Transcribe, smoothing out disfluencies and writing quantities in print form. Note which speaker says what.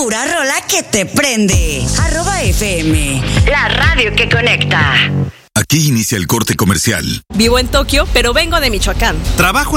Speaker 1: Pura rola que te prende. @FM, la radio que conecta.
Speaker 2: Aquí inicia el corte comercial.
Speaker 3: Vivo en Tokio, pero vengo de Michoacán.
Speaker 4: Trabajo